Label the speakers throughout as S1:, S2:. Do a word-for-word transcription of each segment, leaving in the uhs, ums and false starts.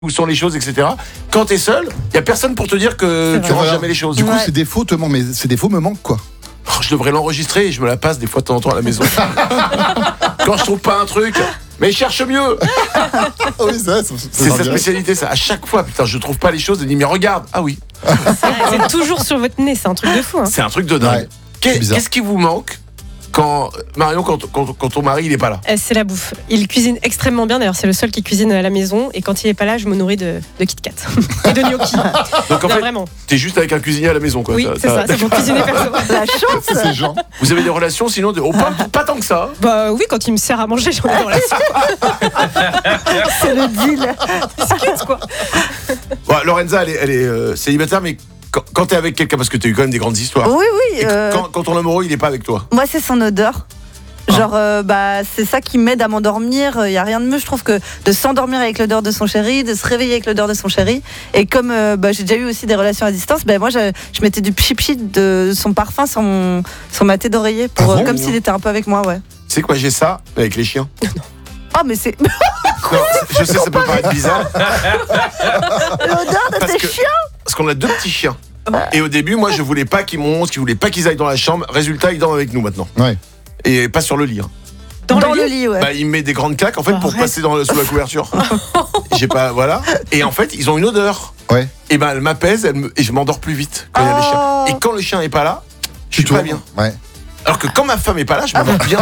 S1: où sont les choses, et cetera. Quand t'es seul, il y a personne pour te dire que tu ranges jamais les choses.
S2: Du coup,
S3: Ouais.
S2: ces défauts te manquent, mais ces défauts me manquent, quoi.
S1: Oh, je devrais l'enregistrer et je me la passe des fois de temps en temps à la maison. Quand je trouve pas un truc, mais cherche mieux.
S2: Ah oui, ça, ça,
S1: C'est sa spécialité, ça. À chaque fois, putain, je trouve pas les choses. Elle dit, mais regarde. Ah oui,
S3: C'est toujours sur votre nez, c'est un truc de fou. Hein.
S1: c'est un truc de dingue.
S2: Ouais,
S1: Qu'est-
S2: c'est bizarre.
S1: Qu'est-ce qui vous manque quand Marion, quand, quand, quand ton mari il est pas là?
S3: Euh, C'est la bouffe. Il cuisine extrêmement bien. D'ailleurs, c'est le seul qui cuisine à la maison. Et quand il est pas là, je me nourris de, de Kit Kat et de gnocchi.
S1: Donc en
S3: Non,
S1: fait,
S3: vraiment.
S1: t'es juste avec un cuisinier à la maison, quoi.
S3: Oui,
S1: T'as-
S3: c'est ça.
S1: t'as-
S3: C'est pour cuisiner perso.
S4: La chance.
S2: C'est ces gens.
S1: Vous avez des relations sinon de... oh, pas, pas tant que ça.
S3: Bah oui, quand il me sert à manger, j'en ai des relations.
S4: C'est le deal.
S3: Discute, quoi.
S1: Bon, Lorenza, elle est, elle est euh, célibataire, mais quand, quand t'es avec quelqu'un, parce que t'as eu quand même des grandes histoires.
S4: Oui, oui.
S1: Et
S4: euh,
S1: quand, quand ton amoureux il est pas avec toi.
S4: Moi, c'est son odeur. Genre, euh, bah, c'est ça qui m'aide à m'endormir. Il y a rien de mieux, je trouve, que de s'endormir avec l'odeur de son chéri, de se réveiller avec l'odeur de son chéri. Et comme euh, bah, j'ai déjà eu aussi des relations à distance, bah, moi, je, je mettais du pchit de son parfum sur, mon, sur ma tête d'oreiller, pour,
S2: Ah bon
S4: euh, comme s'il était un peu avec moi, ouais.
S1: Tu sais quoi, j'ai ça avec les chiens.
S4: Oh, mais c'est
S1: Non, je sais, ça peut paraître bizarre,
S4: l'odeur de
S1: Parce
S4: tes
S1: que-
S4: chiens.
S1: parce qu'on a deux petits chiens. Et au début, moi, je voulais pas qu'ils montent, je voulais pas qu'ils aillent dans la chambre. Résultat, ils dorment avec nous maintenant.
S2: Ouais.
S1: Et pas sur le lit. hein.
S3: Dans,
S4: Dans
S3: le
S4: le
S3: lit.
S4: lit, ouais.
S1: Bah, il me met des grandes claques en fait pour
S3: Arrête.
S1: passer dans le- sous la couverture. J'ai pas, voilà. Et en fait, ils ont une odeur.
S2: Ouais.
S1: Et ben, elle m'apaise, elle me- et je m'endors plus vite quand il y a les chiens.
S4: Oh.
S1: Et quand le chien est pas là, je suis
S2: Tu
S1: pas
S2: tournes.
S1: bien.
S2: Ouais.
S1: Alors que quand ma femme est pas là, je m'endors bien.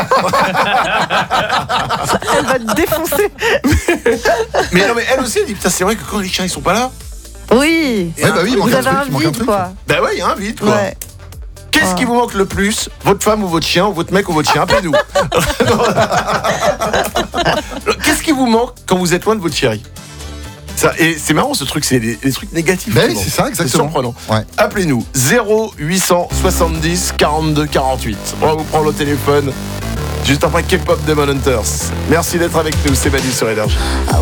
S4: Elle va te défoncer.
S1: Mais non, mais elle aussi, elle dit putain, c'est vrai que quand les chiens ils sont pas là,
S4: Oui.
S1: Et
S2: Ouais,
S1: un
S2: bah oui, il
S1: truc,
S2: manque
S4: Vous
S2: un
S4: avez
S2: truc.
S4: un
S2: Il manque un
S4: vide,
S2: truc.
S4: quoi.
S1: bah ouais, il y a un vide quoi.
S4: Ouais.
S1: Qu'est-ce
S4: Oh.
S1: qui vous manque le plus, votre femme ou votre chien, ou votre mec ou votre chien? Appelez-nous. Qu'est-ce qui vous manque quand vous êtes loin de votre chérie? Ça, et c'est marrant ce truc, c'est des, des trucs négatifs.
S2: Bah oui,
S1: souvent.
S2: c'est ça, exactement.
S1: surprenant.
S2: Ouais.
S1: Appelez-nous zéro huit cent soixante-dix quarante-deux quarante-huit. On va vous prendre le téléphone juste après K-pop Demon Hunters. Merci d'être avec nous, c'est Manu sur Énergie.